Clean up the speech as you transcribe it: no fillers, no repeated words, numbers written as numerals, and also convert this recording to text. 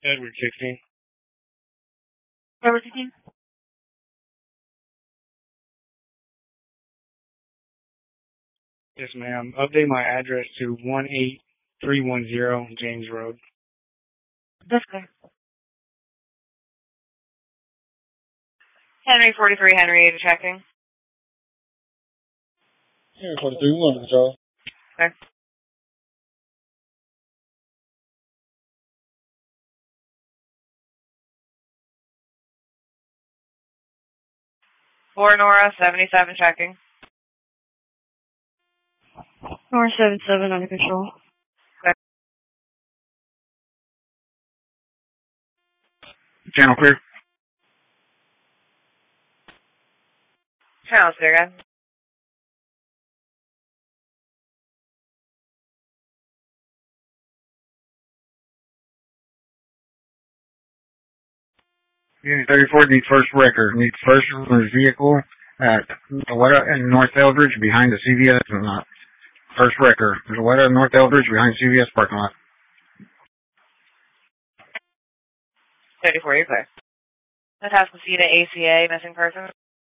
Edward 16. Edward 16. Yes, ma'am. Update my address to 18310 James Road. That's clear. Henry 43, Henry 8 checking. Henry 43, we want to control. Okay. For Nora 77 checking. Nora 77 under control. Channel clear. Channel clear, guys. Unit 34 needs first record. Needs first vehicle at Loretta and North Eldridge behind the CVS and first record. Loretta and North Eldridge behind CVS parking lot. 34, you're clear. Natasha Cedar, ACA, missing person.